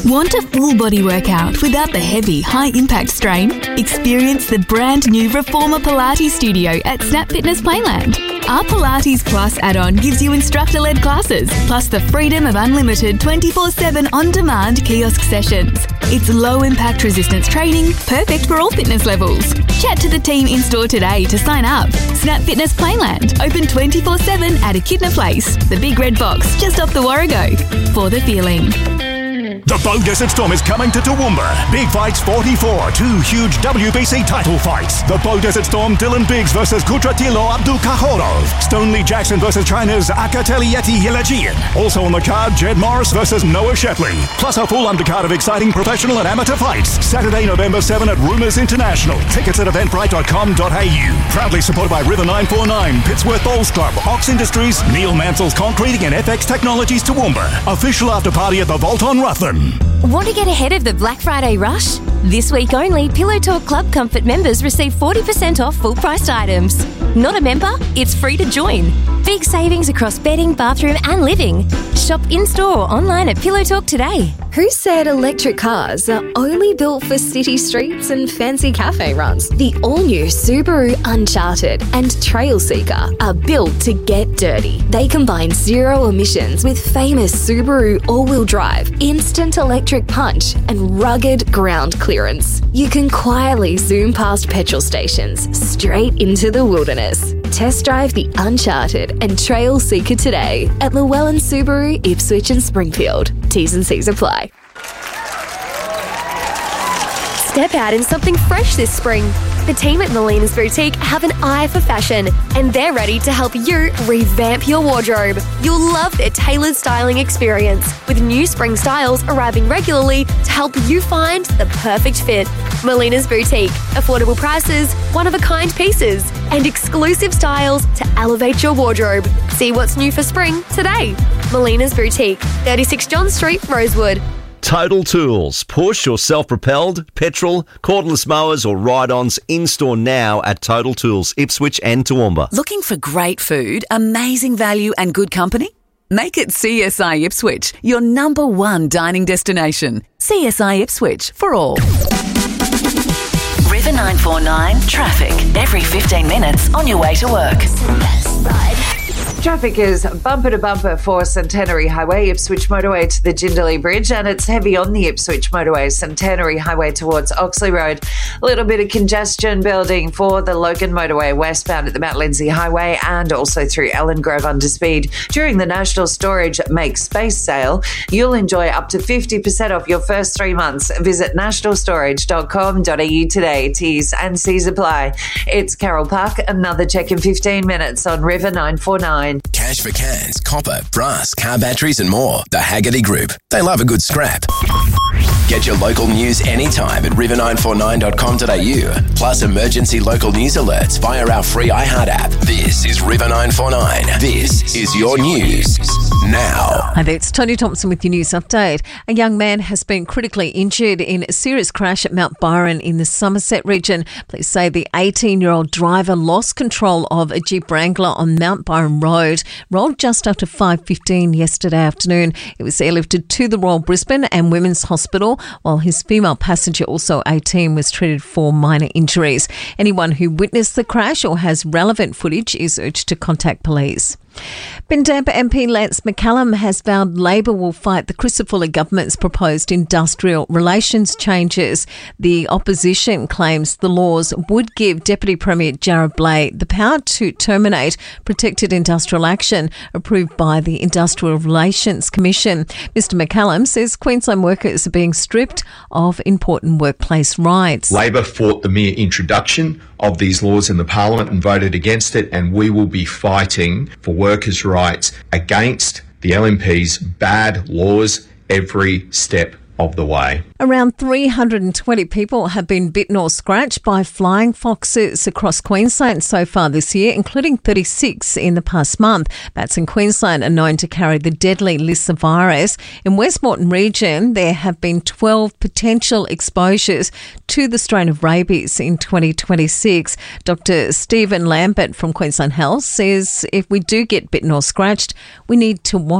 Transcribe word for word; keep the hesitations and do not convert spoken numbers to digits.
Want a full body workout without the heavy, high-impact strain? Experience the brand new Reformer Pilates Studio at Snap Fitness Playland. Our Pilates Plus add-on gives you instructor-led classes, plus the freedom of unlimited twenty-four seven on-demand kiosk sessions. It's low-impact resistance training, perfect for all fitness levels. Chat to the team in-store today to sign up. Snap Fitness Playland, open twenty-four seven at Echidna Place, the big red box just off the Warrego. For the feeling. The Bow Desert Storm is coming to Toowoomba. Big Fights forty-four, two huge W B C title fights. The Bow Desert Storm, Dylan Biggs versus Kudratilo Abdulkahorov. Stonely Jackson versus China's Akatelieti Hilajian. Also on the card, Jed Morris versus Noah Shepley. Plus a full undercard of exciting professional and amateur fights. Saturday, November seventh at Rumours International. Tickets at eventbrite dot com dot a u. Proudly supported by River nine four nine, Pittsworth Bowls Club, Ox Industries, Neil Mansell's Concreting and F X Technologies Toowoomba. Official after party at the Vault on Rutland. Want to get ahead of the Black Friday rush? This week only, Pillow Talk Club Comfort members receive forty percent off full-priced items. Not a member? It's free to join. Big savings across bedding, bathroom and living. Shop in-store or online at Pillow Talk today. Who said electric cars are only built for city streets and fancy cafe runs? The all-new Subaru Uncharted and Trail Seeker are built to get dirty. They combine zero emissions with famous Subaru all-wheel drive, instant electric punch and rugged ground clearance. You can quietly zoom past petrol stations straight into the wilderness. Test drive the Uncharted and Trail Seeker today at Llewellyn Subaru, Ipswich and Springfield. T's and C's apply. Step out in something fresh this spring. The team at Melina's Boutique have an eye for fashion and they're ready to help you revamp your wardrobe. You'll love their tailored styling experience with new spring styles arriving regularly to help you find the perfect fit. Melina's Boutique. Affordable prices, one-of-a-kind pieces and exclusive styles to elevate your wardrobe. See what's new for spring today. Melina's Boutique, thirty-six John Street, Rosewood. Total Tools. Push or self-propelled, petrol, cordless mowers or ride-ons in-store now at Total Tools, Ipswich and Toowoomba. Looking for great food, amazing value and good company? Make it C S I Ipswich, your number one dining destination. C S I Ipswich for all. River nine four nine traffic. Every fifteen minutes on your way to work. Traffic is bumper to bumper for Centenary Highway, Ipswich Motorway to the Jindalee Bridge, and it's heavy on the Ipswich Motorway, Centenary Highway towards Oxley Road. A little bit of congestion building for the Logan Motorway westbound at the Mount Lindsay Highway and also through Ellen Grove under speed. During the National Storage Make Space sale, you'll enjoy up to fifty percent off your first three months. Visit national storage dot com dot a u today. T's and C's apply. It's Carol Park. Another check in fifteen minutes on River nine four nine. Cash for cans, copper, brass, car batteries and more. The Haggerty Group. They love a good scrap. Get your local news anytime at river nine four nine dot com dot a u. Plus emergency local news alerts via our free iHeart app. This is River nine four nine. This is your news now. Hi there, it's Tony Thompson with your news update. A young man has been critically injured in a serious crash at Mount Byron in the Somerset region. Police say the eighteen-year-old driver lost control of a Jeep Wrangler on Mount Byron Road, rolled just after five fifteen yesterday afternoon. It was airlifted to the Royal Brisbane and Women's Hospital, while his female passenger, also eighteen, was treated for minor injuries. Anyone who witnessed the crash or has relevant footage is urged to contact police. Bindampa M P Lance McCallum has vowed Labor will fight the Crisafulli government's proposed industrial relations changes. The opposition claims the laws would give Deputy Premier Jarrod Blade the power to terminate protected industrial action approved by the Industrial Relations Commission. Mister McCallum says Queensland workers are being stripped of important workplace rights. Labor fought the mere introduction of these laws in the Parliament and voted against it, and we will be fighting for workers' rights against the L N P's bad laws every step of the way. Around three hundred twenty people have been bitten or scratched by flying foxes across Queensland so far this year, including thirty-six in the past month. Bats in Queensland are known to carry the deadly Lissa virus. In Westmoreton region, there have been twelve potential exposures to the strain of rabies in twenty twenty-six. Doctor Stephen Lambert from Queensland Health says if we do get bitten or scratched, we need to watch